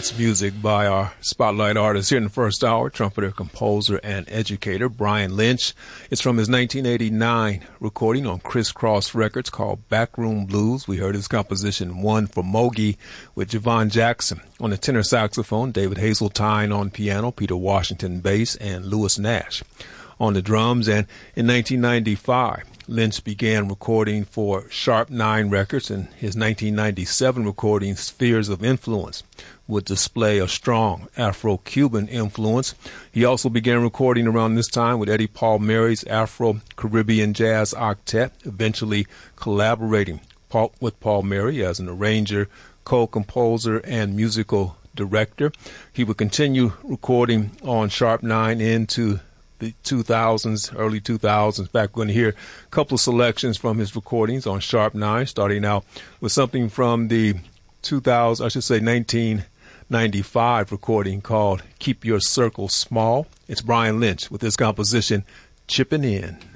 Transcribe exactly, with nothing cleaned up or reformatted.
It's music by our spotlight artist here in the first hour, trumpeter, composer, and educator, Brian Lynch. It's from his nineteen eighty-nine recording on Criss Cross Records called Backroom Blues. We heard his composition One for Mogi with Javon Jackson on the tenor saxophone, David Hazeltine on piano, Peter Washington bass, and Lewis Nash on the drums. And in nineteen ninety-five, Lynch began recording for Sharp Nine Records, and his nineteen ninety-seven recording Spheres of Influence would display a strong Afro-Cuban influence. He also began recording around this time with Eddie Palmieri's Afro-Caribbean Jazz Octet, eventually collaborating with Palmieri as an arranger, co-composer, and musical director. He would continue recording on Sharp Nine into the two thousands, early two thousands. Back, we're going to hear a couple of selections from his recordings on Sharp Nine, starting out with something from the two thousand, I should say nineteen ninety-five recording called Keep Your Circle Small. It's Brian Lynch with his composition Chippin' In.